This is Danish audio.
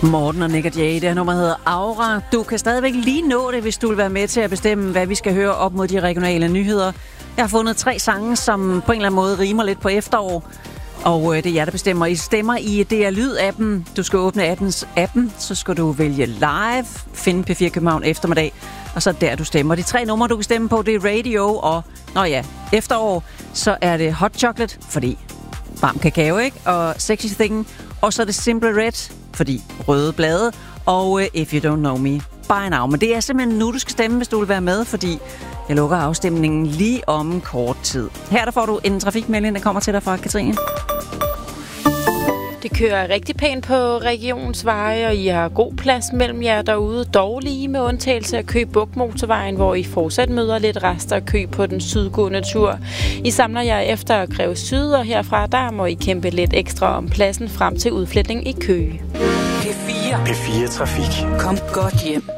Morten og Nick og Jay, det her nummer hedder Aura. Du kan stadigvæk lige nå det, hvis du vil være med til at bestemme, hvad vi skal høre op mod de regionale nyheder. Jeg har fundet 3 sange, som på en eller anden måde rimer lidt på efterår. Og det er jer, der bestemmer. I stemmer i DR Lyd-appen. Du skal åbne appen, så skal du vælge live, finde P4 København eftermiddag, og så der du stemmer. De 3 numre, du kan stemme på, det er Radio, og efterår, så er det Hot Chocolate, fordi varm kakao, ikke? Og Sexy Thing, og så er det Simple Red, fordi røde blade, og If You Don't Know Me By Now. Men det er simpelthen nu, du skal stemme, hvis du vil være med, fordi jeg lukker afstemningen lige om kort tid. Her der får du en trafikmelding, der kommer til dig fra Katrine. Det kører rigtig pænt på regionsveje, og I har god plads mellem jer derude. Dog lige med undtagelse af Køge Bugt Motorvejen, hvor I fortsat møder lidt rester af kø på den sydgående tur. I samler jer efter Greve Syd, og herfra der må I kæmpe lidt ekstra om pladsen frem til udfletning i Køge. P4 Trafik. Kom godt hjem.